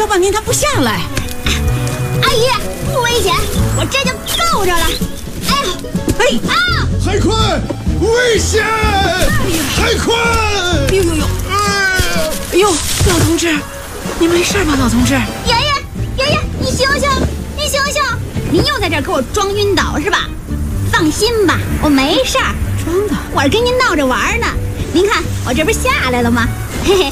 半天他不下来。 阿姨，不危险，我这就够着了。哎呀， 哎啊！ 海坤，危险！海坤！ 哎呦呦呦！哎呦，老同志，你没事吧，老同志？ 爷爷，你醒醒，你醒醒！您又在这儿给我装晕倒是吧？放心吧，我没事儿。 装的？ 我是跟您闹着玩呢。您看我这不是下来了吗？嘿嘿，